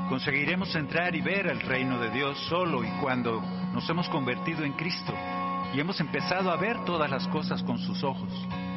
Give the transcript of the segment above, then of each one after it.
Conseguiremos entrar y ver el reino de Dios solo y cuando nos hemos convertido en Cristo y hemos empezado a ver todas las cosas con sus ojos.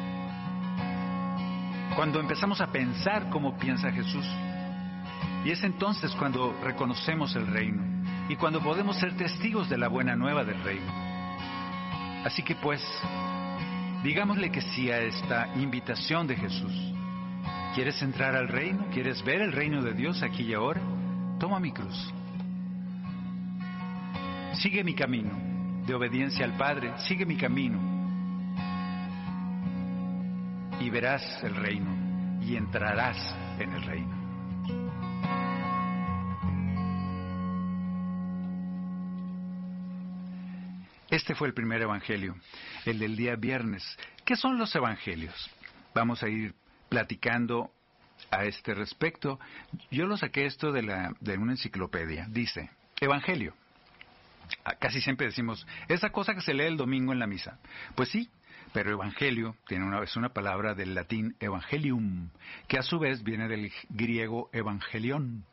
Cuando empezamos a pensar como piensa Jesús. Y es entonces cuando reconocemos el reino y cuando podemos ser testigos de la buena nueva del reino. Así que pues, digámosle que sí a esta invitación de Jesús. ¿Quieres entrar al reino? ¿Quieres ver el reino de Dios aquí y ahora? Toma mi cruz. Sigue mi camino de obediencia al Padre. Sigue mi camino. Y verás el reino y entrarás en el reino. Este fue el primer evangelio, el del día viernes. ¿Qué son los evangelios? Vamos a ir platicando a este respecto. Yo lo saqué esto de una enciclopedia. Dice, evangelio. Casi siempre decimos, esa cosa que se lee el domingo en la misa. Pues sí, pero evangelio es una palabra del latín evangelium, que a su vez viene del griego evangelion.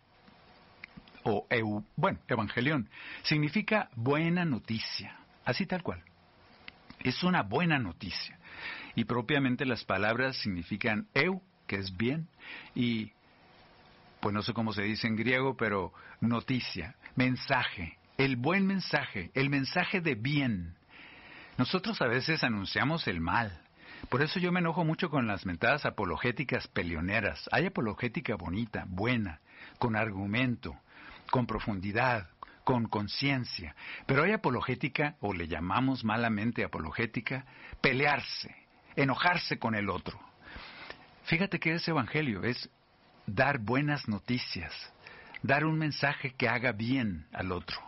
Evangelion. Significa buena noticia. Así tal cual. Es una buena noticia. Y propiamente las palabras significan que es bien, y pues no sé cómo se dice en griego, pero noticia, mensaje, el buen mensaje, el mensaje de bien. Nosotros a veces anunciamos el mal. Por eso yo me enojo mucho con las mentadas apologéticas peleoneras. Hay apologética bonita, buena, con argumento, con profundidad, con conciencia. Pero hay apologética, o le llamamos malamente apologética, pelearse, enojarse con el otro. Fíjate que ese evangelio es dar buenas noticias, dar un mensaje que haga bien al otro.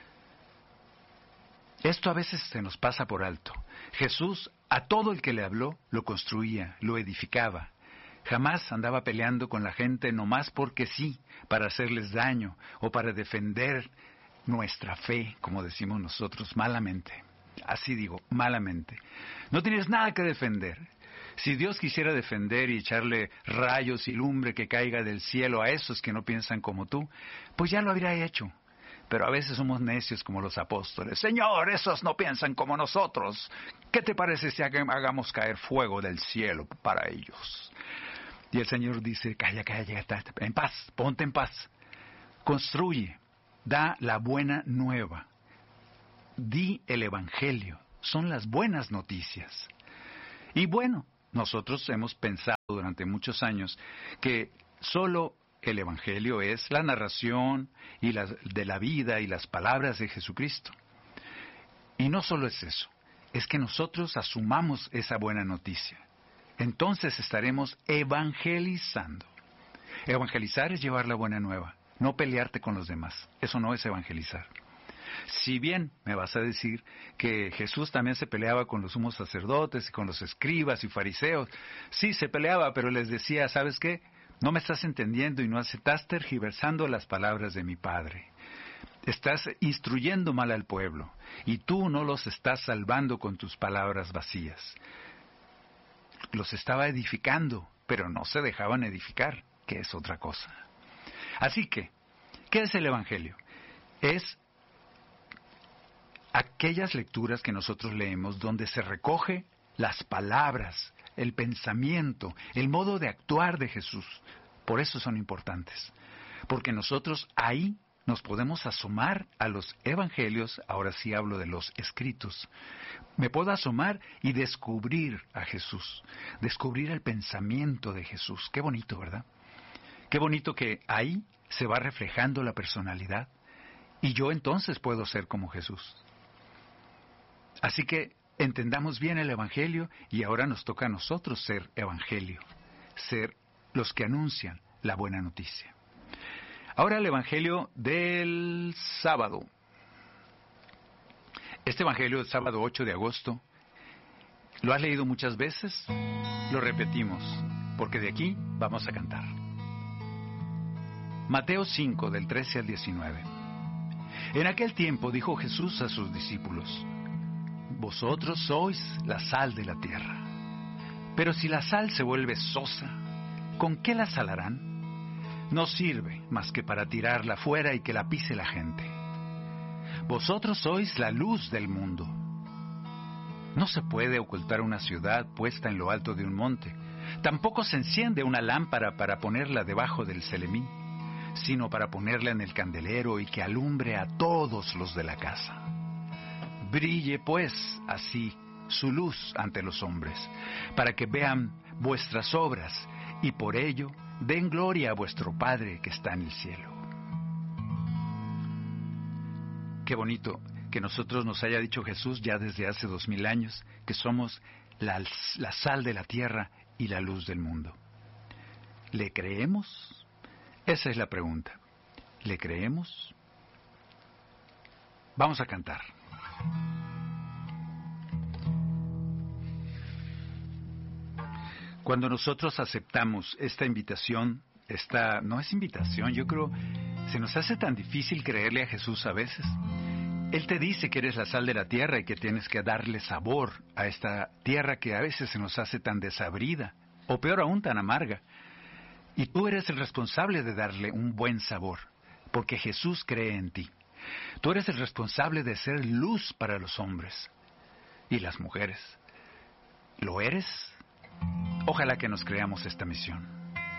Esto a veces se nos pasa por alto. Jesús a todo el que le habló lo construía, lo edificaba. Jamás andaba peleando con la gente nomás porque sí, para hacerles daño o para defender nuestra fe, como decimos nosotros, malamente. Así digo, malamente. No tienes nada que defender. Si Dios quisiera defender y echarle rayos y lumbre que caiga del cielo a esos que no piensan como tú, pues ya lo habría hecho. Pero a veces somos necios como los apóstoles. Señor, esos no piensan como nosotros. ¿Qué te parece si hagamos caer fuego del cielo para ellos? Y el Señor dice, calla, en paz, ponte en paz. Construye, da la buena nueva. Di el evangelio, son las buenas noticias. Y bueno, nosotros hemos pensado durante muchos años que solo el evangelio es la narración de la vida y las palabras de Jesucristo. Y no solo es eso, es que nosotros asumamos esa buena noticia. Entonces estaremos evangelizando. Evangelizar es llevar la buena nueva, no pelearte con los demás. Eso no es evangelizar. Si bien me vas a decir que Jesús también se peleaba con los sumos sacerdotes y con los escribas y fariseos. Sí, se peleaba, pero les decía, ¿sabes qué? No me estás entendiendo y no estás tergiversando las palabras de mi Padre. Estás instruyendo mal al pueblo y tú no los estás salvando con tus palabras vacías. Los estaba edificando, pero no se dejaban edificar, que es otra cosa. Así que, ¿qué es el Evangelio? Es aquellas lecturas que nosotros leemos donde se recoge las palabras, el pensamiento, el modo de actuar de Jesús. Por eso son importantes. Porque nosotros ahí nos podemos asomar a los evangelios, ahora sí hablo de los escritos. Me puedo asomar y descubrir a Jesús, descubrir el pensamiento de Jesús. Qué bonito, ¿verdad? Qué bonito que ahí se va reflejando la personalidad y yo entonces puedo ser como Jesús. Así que entendamos bien el evangelio y ahora nos toca a nosotros ser evangelio, ser los que anuncian la buena noticia. Ahora el evangelio del sábado. Este evangelio del sábado 8 de agosto, ¿lo has leído muchas veces? Lo repetimos, porque de aquí vamos a cantar. Mateo 5, del 13 al 19. En aquel tiempo dijo Jesús a sus discípulos: Vosotros sois la sal de la tierra. Pero si la sal se vuelve sosa, ¿con qué la salarán? no sirve más que para tirarla fuera y que la pise la gente. Vosotros sois la luz del mundo. No se puede ocultar una ciudad puesta en lo alto de un monte. Tampoco se enciende una lámpara para ponerla debajo del celemín, sino para ponerla en el candelero y que alumbre a todos los de la casa. Brille, pues, así su luz ante los hombres, para que vean vuestras obras y por ello den gloria a vuestro Padre que está en el cielo. Qué bonito que nosotros nos haya dicho Jesús ya desde hace 2000 años que somos la sal de la tierra y la luz del mundo. ¿Le creemos? Esa es la pregunta. ¿Le creemos? Vamos a cantar. Cuando nosotros aceptamos esta invitación, no es invitación, yo creo, se nos hace tan difícil creerle a Jesús a veces. Él te dice que eres la sal de la tierra y que tienes que darle sabor a esta tierra que a veces se nos hace tan desabrida, o peor aún, tan amarga. Y tú eres el responsable de darle un buen sabor, porque Jesús cree en ti. Tú eres el responsable de ser luz para los hombres y las mujeres. ¿Lo eres? Ojalá que nos creamos esta misión.